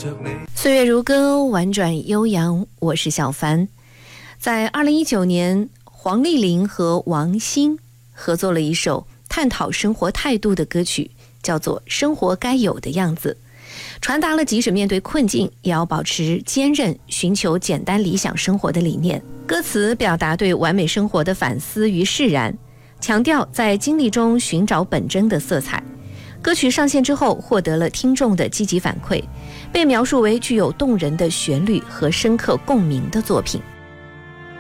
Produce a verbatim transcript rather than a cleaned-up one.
岁月如歌，婉转悠扬，我是小凡。在二零一九年，黄丽玲和王心合作了一首探讨生活态度的歌曲，叫做《生活该有的样子》，传达了即使面对困境也要保持坚韧，寻求简单理想生活的理念。歌词表达对完美生活的反思与释然，强调在经历中寻找本真的色彩。歌曲上线之后获得了听众的积极反馈，被描述为具有动人的旋律和深刻共鸣的作品。